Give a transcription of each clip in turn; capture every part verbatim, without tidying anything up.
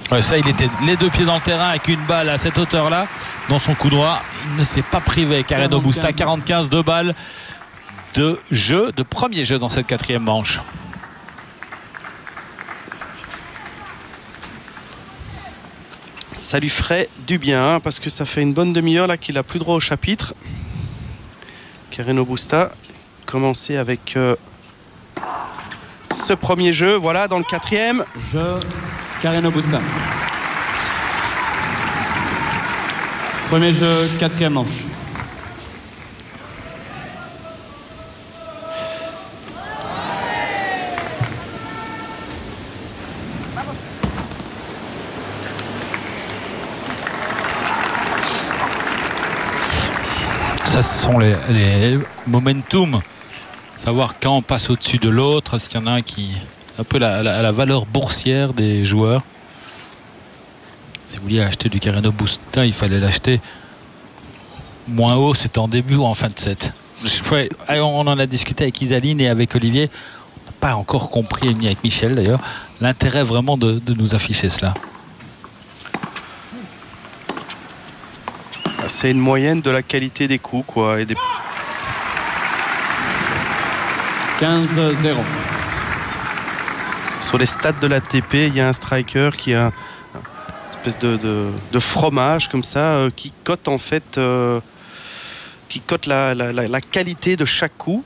Ouais, ça, il était les deux pieds dans le terrain avec une balle à cette hauteur-là. Dans son coup droit, il ne s'est pas privé. Carreno Busta, quarante-quinze, deux balles de jeu, de premier jeu dans cette quatrième manche. Ça lui ferait du bien hein, parce que ça fait une bonne demi-heure là qu'il a plus droit au chapitre. Carreno Busta commencer avec euh, ce premier jeu. Voilà, dans le quatrième. Jeu Carreno Busta. Premier jeu, quatrième manche. Ça, ce sont les, les momentum. Savoir quand on passe au-dessus de l'autre. Est-ce qu'il y en a un qui... un peu la, la, la valeur boursière des joueurs. Si vous vouliez acheter du Carreno Busta, il fallait l'acheter moins haut, c'était en début ou en fin de set. On en a discuté avec Isaline et avec Olivier. On n'a pas encore compris, ni avec Michel d'ailleurs, l'intérêt vraiment de, de nous afficher cela. C'est une moyenne de la qualité des coups, quoi. Et des... quinze zéro. Sur les stats de l'A T P, il y a un striker qui a une espèce de, de, de fromage comme ça, euh, qui cote en fait, euh, qui cote la, la, la, la qualité de chaque coup.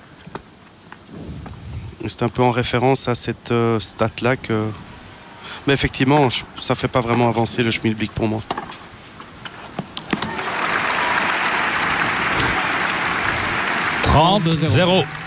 C'est un peu en référence à cette euh, stat-là que... Mais effectivement, je, ça ne fait pas vraiment avancer le Schmilblick pour moi. trente zéro.